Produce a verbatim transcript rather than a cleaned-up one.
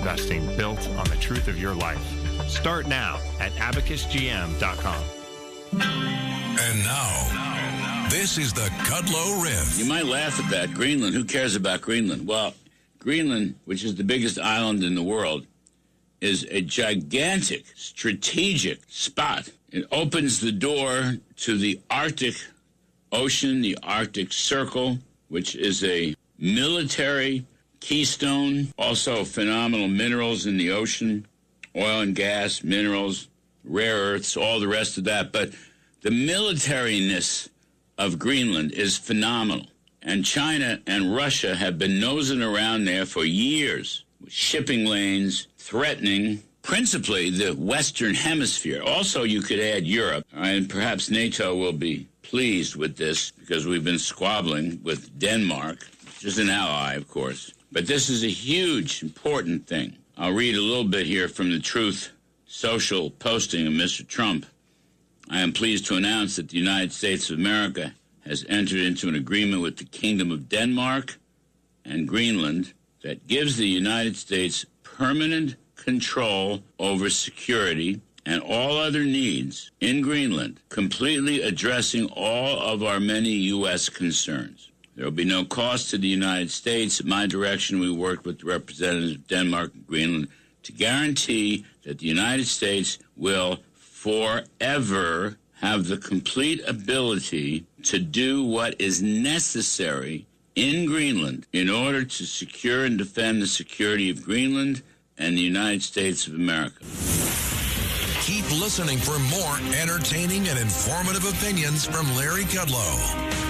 investing built on the truth of your life. Start now at abacus g m dot com. And now, this is the Kudlow Riff. You might laugh at that. Greenland, who cares about Greenland? Well, Greenland, which is the biggest island in the world, is a gigantic strategic spot. It opens the door to the Arctic Ocean, the Arctic Circle, which is a military keystone, also phenomenal minerals in the ocean, oil and gas, minerals, rare earths, all the rest of that. But the militariness of Greenland is phenomenal. And China and Russia have been nosing around there for years with shipping lanes, threatening principally the Western Hemisphere. Also, you could add Europe, and perhaps NATO will be pleased with this because we've been squabbling with Denmark, which is an ally, of course. But this is a huge, important thing. I'll read a little bit here from the Truth Social posting of Mister Trump. I am pleased to announce that the United States of America has entered into an agreement with the Kingdom of Denmark and Greenland that gives the United States permanent control over security and all other needs in Greenland, completely addressing all of our many U S concerns. There will be no cost to the United States. In my direction, we worked with the representatives of Denmark and Greenland to guarantee that the United States will forever have the complete ability to do what is necessary in Greenland in order to secure and defend the security of Greenland and the United States of America. Keep listening for more entertaining and informative opinions from Larry Kudlow.